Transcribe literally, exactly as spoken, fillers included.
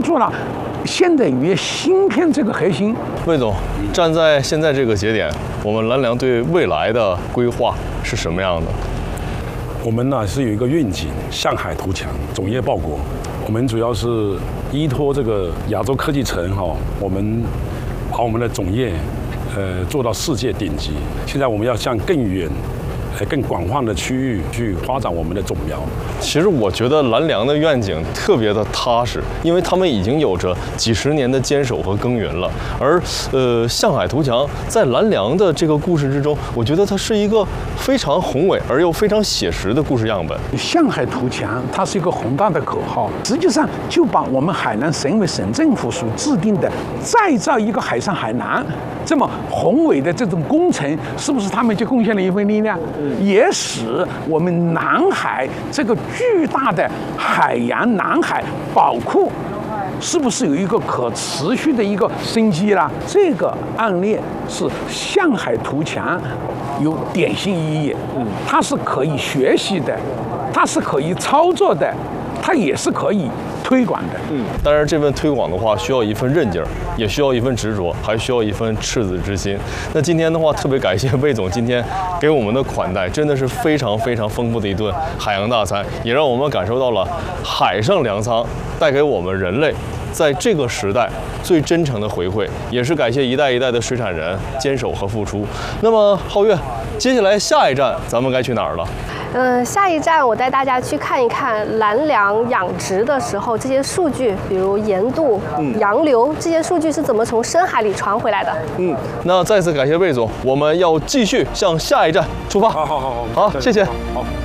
住了现代渔业芯片这个核心。 魏总，站在现在这个节点，我们蓝粮对未来的规划是什么样的？ 我们呢是有一个愿景，向海图强，种业报国。我们主要是依托这个亚洲科技城哈，我们把我们的种业呃做到世界顶级。现在我们要向更远、呃更广泛的区域去发展我们的种苗。 其实我觉得蓝粮的愿景特别的踏实，因为他们已经有着几十年的坚守和耕耘了。而呃，向海图强在蓝粮的这个故事之中，我觉得它是一个非常宏伟而又非常写实的故事样本。 向海图强，它是一个宏大的口号，实际上就把我们海南省委省政府所制定的再造一个海上海南这么宏伟的这种工程，是不是他们就贡献了一份力量？也使我们南海这个巨大的海洋南海宝库，是不是有一个可持续的一个生机啦？这个案例是向海图强，有典型意义，它是可以学习的，它是可以操作的，它也是可以推广的。 嗯，当然这份推广的话，需要一份韧劲儿，也需要一份执着，还需要一份赤子之心。那今天的话，特别感谢魏总今天给我们的款待，真的是非常非常丰富的一顿海洋大餐，也让我们感受到了海上粮仓带给我们人类在这个时代最真诚的回馈，也是感谢一代一代的水产人坚守和付出。那么皓月，接下来下一站咱们该去哪儿了？ 嗯，下一站我带大家去看一看蓝粮养殖的时候这些数据，比如盐度、嗯、洋流这些数据是怎么从深海里传回来的。 嗯，那再次感谢魏总，我们要继续向下一站出发。 好好好好， 好，谢谢。 好。